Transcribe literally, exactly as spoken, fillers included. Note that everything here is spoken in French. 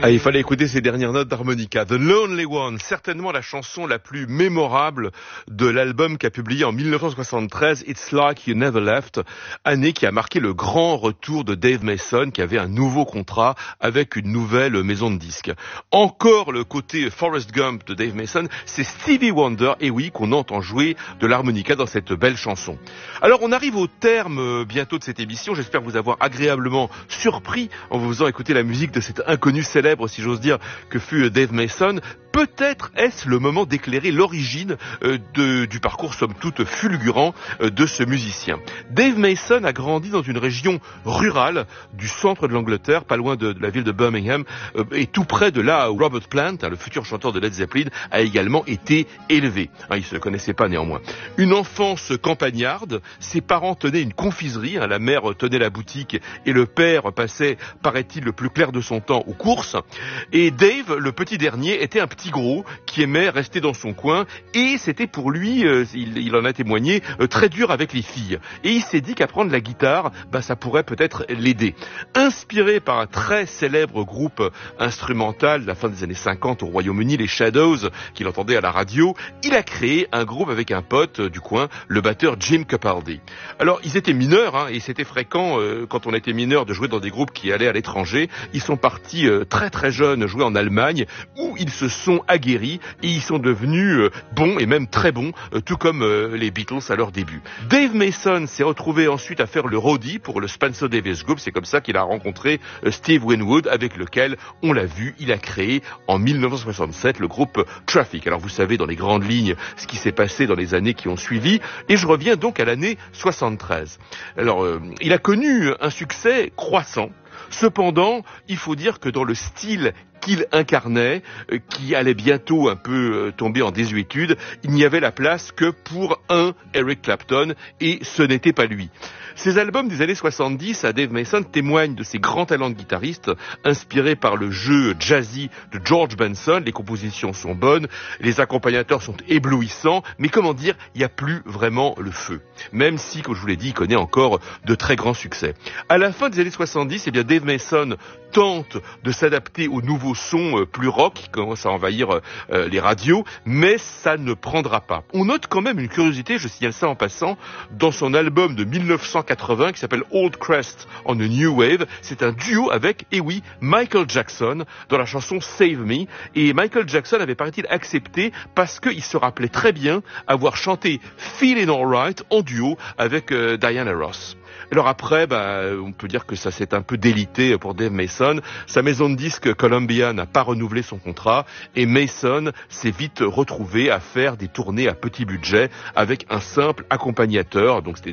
Ah, il fallait écouter ces dernières notes d'harmonica. The Lonely One, certainement la chanson la plus mémorable de l'album qu'a publié en mille neuf cent soixante-treize, It's Like You Never Left, année qui a marqué le grand retour de Dave Mason, qui avait un nouveau contrat avec une nouvelle maison de disques. Encore le côté Forrest Gump de Dave Mason, c'est Stevie Wonder, et oui, qu'on entend jouer de l'harmonica dans cette belle chanson. Alors, on arrive au terme euh, bientôt de cette émission. J'espère vous avoir agréablement surpris en vous faisant écouter la musique de cet inconnu célèbre, si j'ose dire, que fut Dave Mason. Peut-être est-ce le moment d'éclairer l'origine euh, de, du parcours somme toute fulgurant euh, de ce musicien. Dave Mason a grandi dans une région rurale du centre de l'Angleterre, pas loin de, de la ville de Birmingham, euh, et tout près de là où Robert Plant, hein, le futur chanteur de Led Zeppelin, a également été élevé. Hein, il ne se connaissait pas néanmoins. Une enfance campagnarde, ses parents tenaient une confiserie, hein, la mère tenait la boutique et le père passait, paraît-il, le plus clair de son temps aux courses. Et Dave, le petit dernier, était un petit gros qui aimait rester dans son coin et c'était pour lui, euh, il, il en a témoigné, euh, très dur avec les filles. Et il s'est dit qu'apprendre la guitare, bah, ça pourrait peut-être l'aider. Inspiré par un très célèbre groupe instrumental de la fin des années cinquante au Royaume-Uni, les Shadows, qu'il entendait à la radio, il a créé un groupe avec un pote du coin, le batteur Jim Capaldi. Alors, ils étaient mineurs, hein, et c'était fréquent, euh, quand on était mineur, de jouer dans des groupes qui allaient à l'étranger. Ils sont partis euh, très très jeunes jouer en Allemagne, où ils se sont aguerris et ils sont devenus euh, bons et même très bons, euh, tout comme euh, les Beatles à leur début. Dave Mason s'est retrouvé ensuite à faire le roadie pour le Spencer Davis Group. C'est comme ça qu'il a rencontré euh, Steve Winwood, avec lequel, on l'a vu, il a créé en mille neuf cent soixante-sept le groupe Traffic. Alors vous savez dans les grandes lignes ce qui s'est passé dans les années qui ont suivi, et je reviens donc à l'année soixante-treize. Alors euh, il a connu un succès croissant. Cependant, il faut dire que dans le style qu'il incarnait, euh, qui allait bientôt un peu euh, tomber en désuétude, il n'y avait la place que pour un Eric Clapton, et ce n'était pas lui. Ces albums des années soixante-dix à Dave Mason témoignent de ses grands talents de guitariste, inspirés par le jeu jazzy de George Benson. Les compositions sont bonnes, les accompagnateurs sont éblouissants, mais comment dire, il n'y a plus vraiment le feu. Même si, comme je vous l'ai dit, il connaît encore de très grands succès. À la fin des années soixante-dix, eh bien Dave Mason tente de s'adapter aux nouveaux sons euh, plus rock qui commencent à envahir euh, les radios, mais ça ne prendra pas. On note quand même une curiosité, je signale ça en passant, dans son album de mille neuf cent quatre-vingts qui s'appelle Old Crest on a New Wave. C'est un duo avec, eh oui, Michael Jackson dans la chanson Save Me. Et Michael Jackson avait, paraît-il, accepté parce qu'il se rappelait très bien avoir chanté Feelin' Alright en duo avec euh, Diana Ross. Alors après, bah, on peut dire que ça s'est un peu délité pour Dave Mason. Sa maison de disques Columbia n'a pas renouvelé son contrat et Mason s'est vite retrouvé à faire des tournées à petit budget avec un simple accompagnateur. Donc c'était